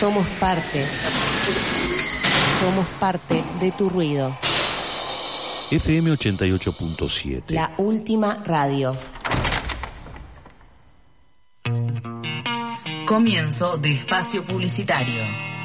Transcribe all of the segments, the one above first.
Somos parte. Somos parte de tu ruido. FM 88.7. La última radio. Comienzo de espacio publicitario.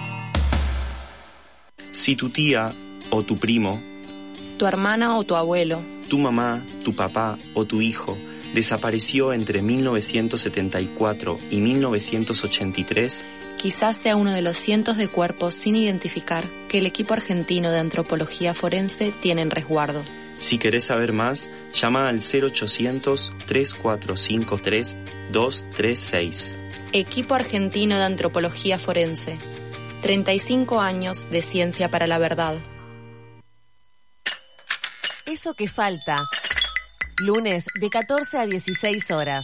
Si tu tía o tu primo, tu hermana o tu abuelo, tu mamá, tu papá o tu hijo desapareció entre 1974 y 1983, quizás sea uno de los cientos de cuerpos sin identificar que el equipo argentino de antropología forense tiene en resguardo. Si querés saber más, llama al 0800-3453-236. Equipo argentino de antropología forense. 35 años de ciencia para la verdad. Eso que falta. Lunes de 14 a 16 horas.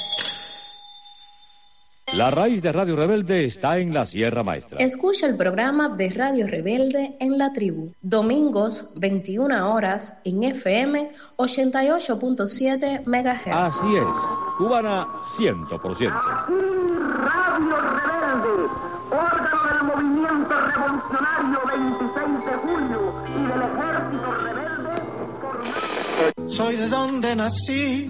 La raíz de Radio Rebelde está en la Sierra Maestra. Escucha el programa de Radio Rebelde en La Tribu. Domingos, 21 horas, en FM 88.7 MHz. Así es, cubana 100%. Radio Rebelde, órgano del movimiento revolucionario 26 de julio y del ejército rebelde. Soy de donde nací.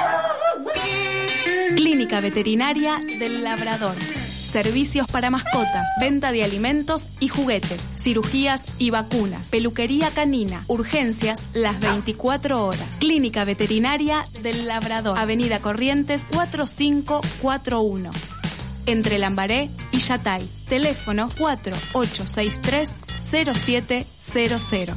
Clínica Veterinaria del Labrador. Servicios para mascotas, venta de alimentos y juguetes, cirugías y vacunas, peluquería canina, urgencias las 24 horas. Clínica Veterinaria del Labrador, Avenida Corrientes 4541. Entre Lambaré y Yatay. Teléfono 4863-0700.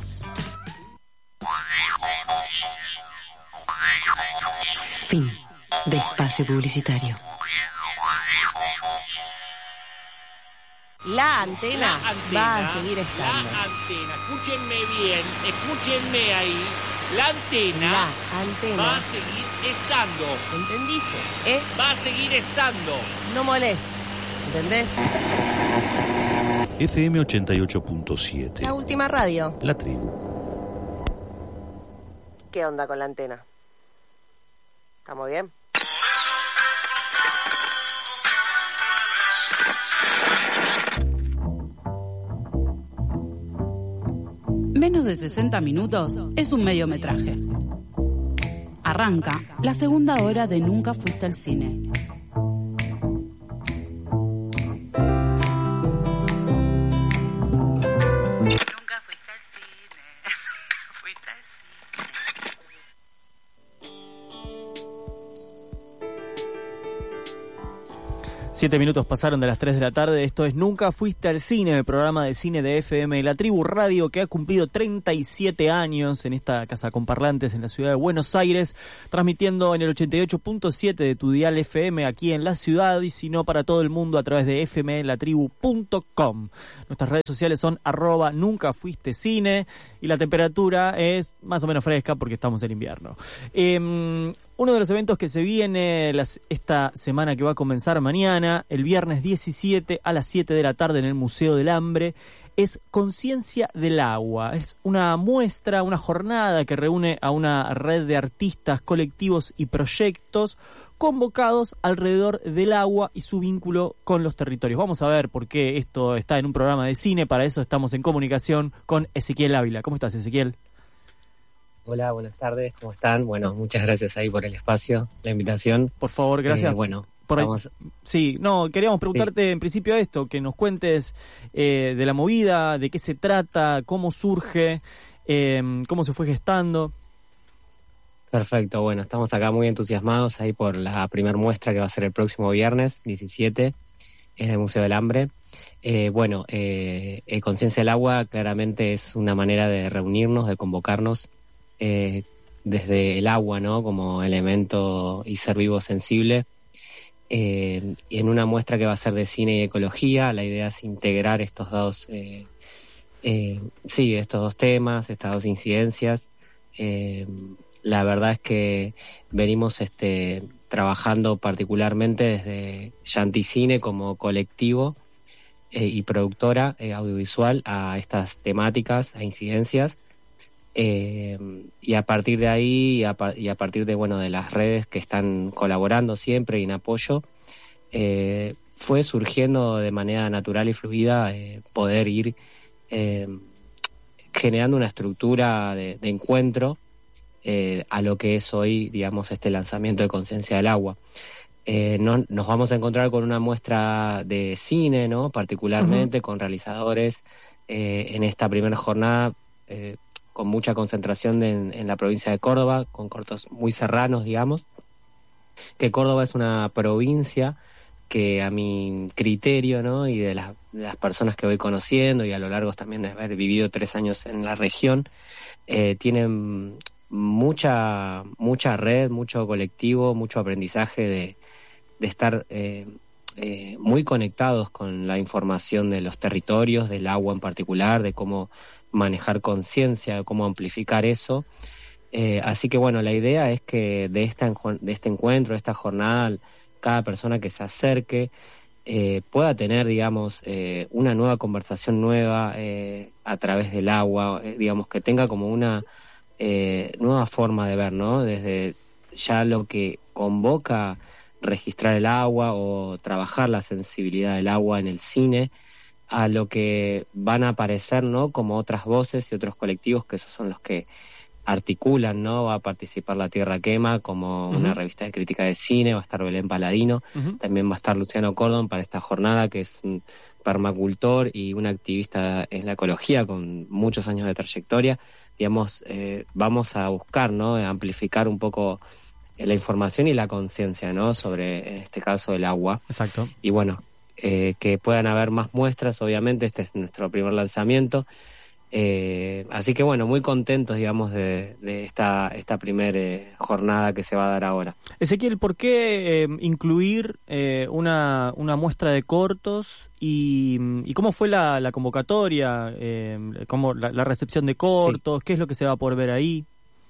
Fin de espacio publicitario. La antena va a seguir estando. La antena, escúchenme ahí. La antena va a seguir estando. ¿Entendiste? Va a seguir estando. No molestes, ¿entendés? FM 88.7. La última radio. La Tribu. ¿Qué onda con la antena? ¿Estamos bien? Menos de 60 minutos es un mediometraje. Arranca la segunda hora de Nunca Fuiste al Cine. Nunca fuiste al cine. 7 minutos pasaron de las 3 de la tarde. Esto es Nunca Fuiste al Cine, el programa de cine de FM La Tribu Radio, que ha cumplido 37 años en esta casa con parlantes en la ciudad de Buenos Aires, transmitiendo en el 88.7 de tu dial FM aquí en la ciudad, y si no para todo el mundo a través de fmlatribu.com. Nuestras redes sociales son @nuncafuistecine y la temperatura es más o menos fresca porque estamos en invierno. Uno de los eventos que se viene esta semana, que va a comenzar mañana, el viernes 17 a las 7 de la tarde en el Museo del Hambre, es Conciencia del Agua. Es una muestra, una jornada que reúne a una red de artistas, colectivos y proyectos convocados alrededor del agua y su vínculo con los territorios. Vamos a ver por qué esto está en un programa de cine. Para eso estamos en comunicación con Ezequiel Ávila. ¿Cómo estás, Ezequiel? Hola, buenas tardes, ¿cómo están? Bueno, muchas gracias ahí por el espacio, la invitación. Por favor, gracias. Queríamos preguntarte en principio esto, que nos cuentes de la movida, de qué se trata, cómo surge, cómo se fue gestando. Perfecto, bueno, estamos acá muy entusiasmados ahí por la primer muestra que va a ser el próximo viernes 17 en el Museo del Hambre. Conciencia del Agua claramente es una manera de reunirnos, de convocarnos desde el agua, ¿no? Como elemento y ser vivo sensible. En una muestra que va a ser de cine y ecología, la idea es integrar estos dos temas, estas dos incidencias. La verdad es que venimos trabajando particularmente desde Yanticine como colectivo y productora audiovisual a estas temáticas, a incidencias. Y a partir de ahí y a partir de de las redes que están colaborando siempre y en apoyo, se fue surgiendo de manera natural y fluida poder ir generando una estructura de encuentro a lo que es hoy, digamos, este lanzamiento de Conciencia del Agua. Nos vamos a encontrar con una muestra de cine, ¿no? Particularmente con realizadores en esta primera jornada, con mucha concentración en la provincia de Córdoba, con cortos muy serranos, digamos, que Córdoba es una provincia que a mi criterio, ¿no? Y de las personas que voy conociendo y a lo largo también de haber vivido 3 años en la región, tienen mucha red, mucho colectivo, mucho aprendizaje de estar muy conectados con la información de los territorios, del agua en particular, de cómo manejar conciencia, cómo amplificar eso. Así que bueno, la idea es que de este encuentro, de esta jornada, cada persona que se acerque pueda tener, digamos, una nueva conversación nueva a través del agua, digamos, que tenga como una nueva forma de ver, ¿no? Desde ya lo que convoca registrar el agua o trabajar la sensibilidad del agua en el cine, a lo que van a aparecer, ¿no? Como otras voces y otros colectivos, que esos son los que articulan, ¿no? Va a participar La Tierra Quema como una revista de crítica de cine, va a estar Belén Paladino, también va a estar Luciano Cordon para esta jornada, que es un permacultor y un activista en la ecología con muchos años de trayectoria. Digamos, vamos a buscar, ¿no? Amplificar un poco la información y la conciencia, ¿no? Sobre, en este caso, el agua. Exacto. Y bueno, que puedan haber más muestras, obviamente, este es nuestro primer lanzamiento. Así que bueno, muy contentos, digamos, de esta primera jornada que se va a dar ahora. Ezequiel, ¿por qué incluir una muestra de cortos y cómo fue la convocatoria, cómo la recepción de cortos, qué es lo que se va a poder ver ahí?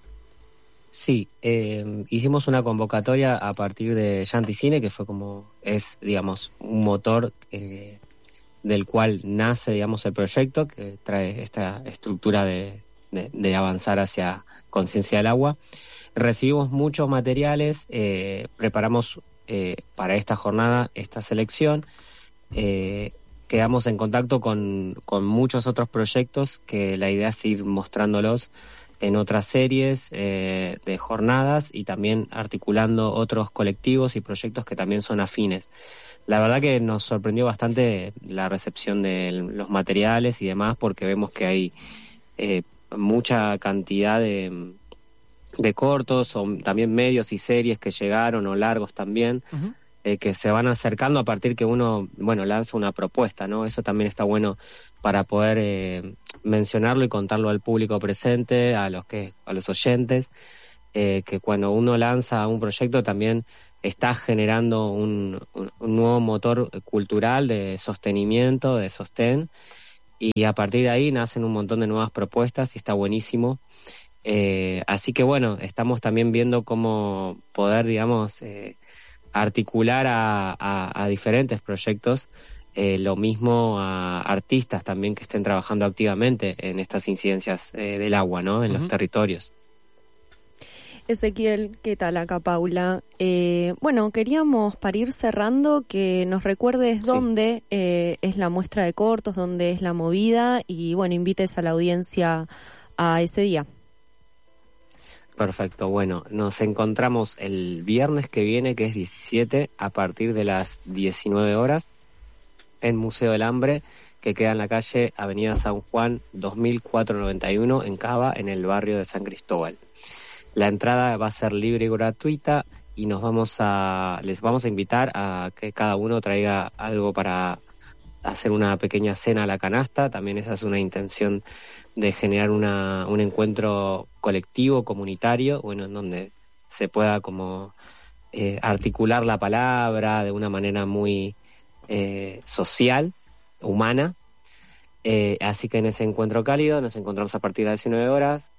Sí, hicimos una convocatoria a partir de Yanticine, que fue digamos, un motor del cual nace, digamos, el proyecto, que trae esta estructura de avanzar hacia Conciencia del Agua. Recibimos muchos materiales, preparamos para esta jornada esta selección, quedamos en contacto con muchos otros proyectos que la idea es ir mostrándolos en otras series de jornadas y también articulando otros colectivos y proyectos que también son afines. La verdad que nos sorprendió bastante la recepción de los materiales y demás, porque vemos que hay mucha cantidad de cortos, o también medios y series que llegaron, o largos también, que se van acercando a partir que uno, bueno, lanza una propuesta, ¿no? Eso también está bueno para poder mencionarlo y contarlo al público presente, a los oyentes, que cuando uno lanza un proyecto también está generando un nuevo motor cultural de sostenimiento, de sostén, y a partir de ahí nacen un montón de nuevas propuestas y está buenísimo. Así que bueno, estamos también viendo cómo poder, digamos, articular a diferentes proyectos, lo mismo a artistas también que estén trabajando activamente en estas incidencias del agua, ¿no? En los territorios. Ezequiel, ¿qué tal? Acá Paula. Bueno, queríamos, para ir cerrando, que nos recuerdes dónde es la muestra de cortos, dónde es la movida, y bueno, invites a la audiencia a ese día. Perfecto, bueno, nos encontramos el viernes que viene, que es 17, a partir de las 19 horas, en Museo del Hambre, que queda en la calle Avenida San Juan 2491, en Cava, en el barrio de San Cristóbal. La entrada va a ser libre y gratuita, y les vamos a invitar a que cada uno traiga algo para hacer una pequeña cena a la canasta. También esa es una intención de generar un encuentro colectivo, comunitario, bueno, en donde se pueda como articular la palabra de una manera muy social, humana. Así que en ese encuentro cálido nos encontramos a partir de las 19 horas.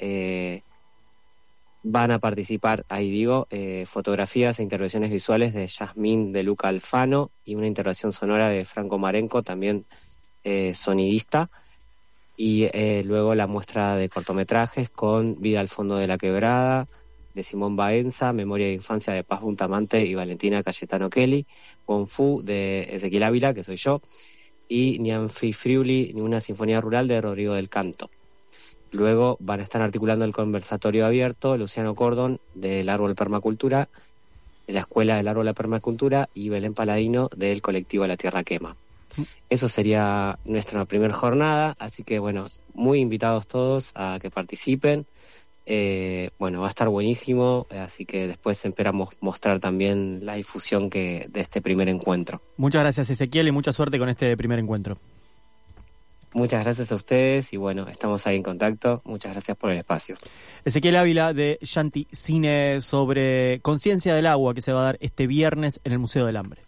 Van a participar, ahí digo, fotografías e intervenciones visuales de Yasmín de Luca Alfano y una intervención sonora de Franco Marenco, también sonidista, y luego la muestra de cortometrajes con Vida al Fondo de la Quebrada, de Simón Baenza, Memoria de Infancia de Paz Buntamante y Valentina Cayetano Kelly, Wong Fu de Ezequiel Ávila, que soy yo, y Nianfi Friuli, una sinfonía rural de Rodrigo del Canto. Luego van a estar articulando el conversatorio abierto Luciano Cordon del Árbol Permacultura, de la Escuela del Árbol de Permacultura, y Belén Paladino del colectivo La Tierra Quema. Eso sería nuestra primera jornada, así que bueno, muy invitados todos a que participen. Va a estar buenísimo, así que después esperamos mostrar también la difusión de este primer encuentro. Muchas gracias, Ezequiel, y mucha suerte con este primer encuentro. Muchas gracias a ustedes y bueno, estamos ahí en contacto. Muchas gracias por el espacio. Ezequiel Ávila de Shanti Cine sobre Conciencia del Agua, que se va a dar este viernes en el Museo del Hambre.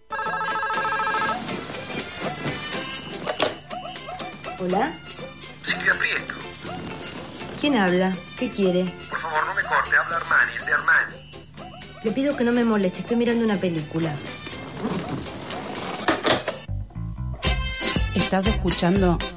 ¿Hola? Silvia Prieto. ¿Quién habla? ¿Qué quiere? Por favor, no me corte, habla Armani, el de Armani. Le pido que no me moleste, estoy mirando una película. Estás escuchando